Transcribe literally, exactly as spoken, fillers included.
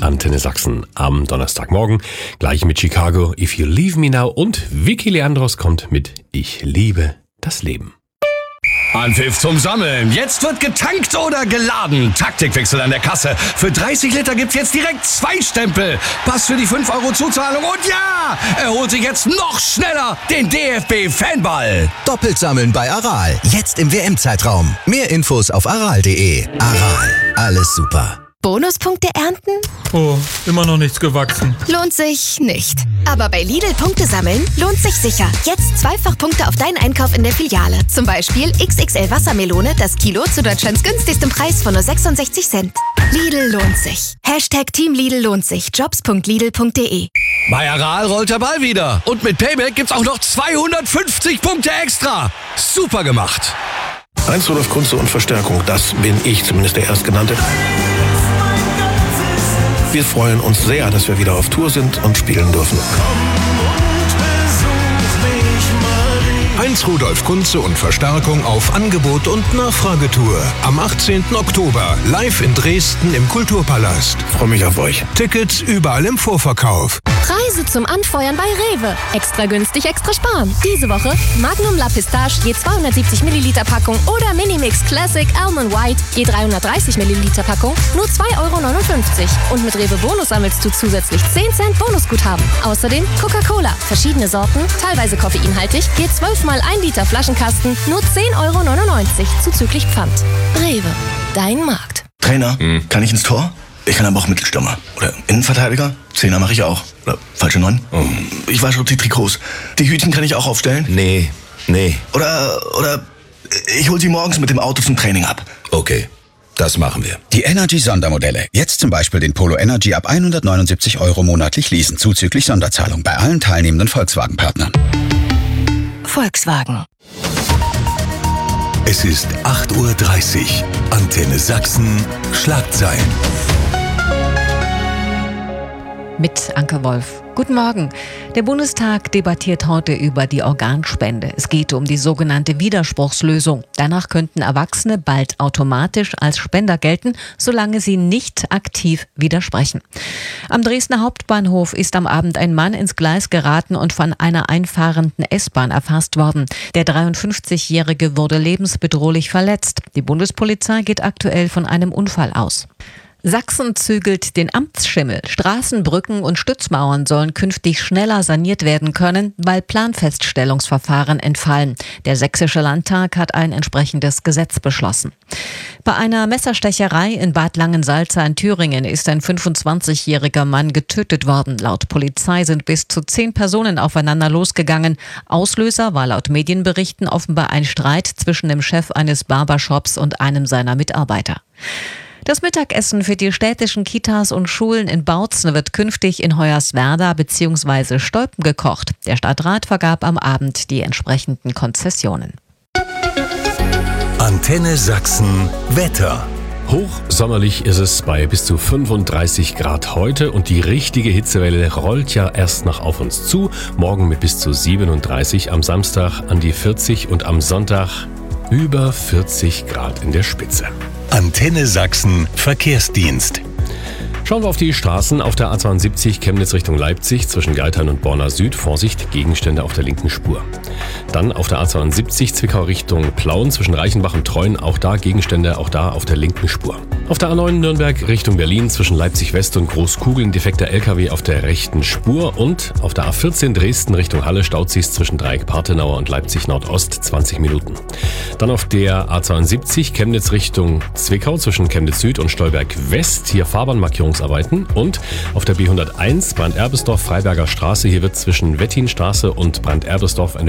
Antenne Sachsen am Donnerstagmorgen. Gleich mit Chicago, If You Leave Me Now, und Vicky Leandros kommt mit Ich liebe das Leben. Anpfiff zum Sammeln. Jetzt wird getankt oder geladen. Taktikwechsel an der Kasse. Für dreißig Liter gibt's jetzt direkt zwei Stempel. Pass für die fünf Euro Zuzahlung und ja, er holt sich jetzt noch schneller den D F B-Fanball. Doppelt sammeln bei Aral. Jetzt im W M-Zeitraum. Mehr Infos auf aral punkt de. Aral. Alles super. Bonuspunkte ernten? Oh, immer noch nichts gewachsen. Lohnt sich nicht. Aber bei Lidl Punkte sammeln lohnt sich sicher. Jetzt zweifach Punkte auf deinen Einkauf in der Filiale. Zum Beispiel X X L Wassermelone, das Kilo zu Deutschlands günstigstem Preis von nur sechsundsechzig Cent. Lidl lohnt sich. Hashtag Team Lidl lohnt sich. jobs punkt lidl punkt de. Bei Aral rollt der Ball wieder. Und mit Payback gibt's auch noch zweihundertfünfzig Punkte extra. Super gemacht. Heinz Rudolf Kunze und Verstärkung, das bin ich, zumindest der Erstgenannte. Wir freuen uns sehr, dass wir wieder auf Tour sind und spielen dürfen. Heinz Rudolf Kunze und Verstärkung auf Angebot und Nachfragetour. Am achtzehnten Oktober live in Dresden im Kulturpalast. Freue mich auf euch. Tickets überall im Vorverkauf. Preise zum Anfeuern bei Rewe. Extra günstig, extra sparen. Diese Woche Magnum La Pistache je zweihundertsiebzig Milliliter Packung oder Minimix Classic Almond White je dreihundertdreißig Milliliter Packung nur zwei Euro neunundfünfzig. Und mit Rewe Bonus sammelst du zusätzlich zehn Cent Bonusguthaben. Außerdem Coca-Cola, verschiedene Sorten, teilweise koffeinhaltig, je zwölf mal ein Liter Flaschenkasten, nur zehn Euro neunundneunzig zuzüglich Pfand. Rewe, dein Markt. Trainer, hm. kann ich ins Tor? Ich kann aber auch Mittelstürmer. Oder Innenverteidiger. Zehner mache ich auch. Oder falsche Neun. Oh. Ich wasche die Trikots. Die Hütchen kann ich auch aufstellen? Nee, nee. Oder, oder ich hol sie morgens mit dem Auto zum Training ab. Okay, das machen wir. Die Energy-Sondermodelle. Jetzt zum Beispiel den Polo Energy ab hundertneunundsiebzig Euro monatlich leasen. Zuzüglich Sonderzahlung bei allen teilnehmenden Volkswagen-Partnern. Volkswagen. Es ist acht Uhr dreißig. Antenne Sachsen. Schlagzeilen. Mit Anke Wolf. Guten Morgen. Der Bundestag debattiert heute über die Organspende. Es geht um die sogenannte Widerspruchslösung. Danach könnten Erwachsene bald automatisch als Spender gelten, solange sie nicht aktiv widersprechen. Am Dresdner Hauptbahnhof ist am Abend ein Mann ins Gleis geraten und von einer einfahrenden S-Bahn erfasst worden. Der dreiundfünfzigjährige wurde lebensbedrohlich verletzt. Die Bundespolizei geht aktuell von einem Unfall aus. Sachsen zügelt den Amtsschimmel. Straßen, Brücken und Stützmauern sollen künftig schneller saniert werden können, weil Planfeststellungsverfahren entfallen. Der Sächsische Landtag hat ein entsprechendes Gesetz beschlossen. Bei einer Messerstecherei in Bad Langensalza in Thüringen ist ein fünfundzwanzigjähriger Mann getötet worden. Laut Polizei sind bis zu zehn Personen aufeinander losgegangen. Auslöser war laut Medienberichten offenbar ein Streit zwischen dem Chef eines Barbershops und einem seiner Mitarbeiter. Das Mittagessen für die städtischen Kitas und Schulen in Bautzen wird künftig in Hoyerswerda bzw. Stolpen gekocht. Der Stadtrat vergab am Abend die entsprechenden Konzessionen. Antenne Sachsen. Wetter. Hochsommerlich ist es bei bis zu fünfunddreißig Grad heute und die richtige Hitzewelle rollt ja erst noch auf uns zu. Morgen mit bis zu siebenunddreißig, am Samstag an die vierzig und am Sonntag über vierzig Grad in der Spitze. Antenne Sachsen Verkehrsdienst. Schauen wir auf die Straßen. Auf der A zweiundsiebzig Chemnitz Richtung Leipzig zwischen Geithain und Borna Süd. Vorsicht, Gegenstände auf der linken Spur. Dann auf der A zweiundsiebzig Zwickau Richtung Plauen zwischen Reichenbach und Treuen. Auch da Gegenstände, auch da auf der linken Spur. Auf der A neun Nürnberg Richtung Berlin zwischen Leipzig West und Großkugeln defekter L K W auf der rechten Spur. Und auf der A vierzehn Dresden Richtung Halle staut sich's zwischen Dreieck Partenauer und Leipzig Nordost zwanzig Minuten. Dann auf der A zweiundsiebzig Chemnitz Richtung Zwickau zwischen Chemnitz Süd und Stolberg West. Hier Fahrbahnmarkierungsarbeiten. Und auf der B hunderteins Brand-Erbesdorf Freiberger Straße. Hier wird zwischen Wettinstraße und Brand-Erbesdorf eine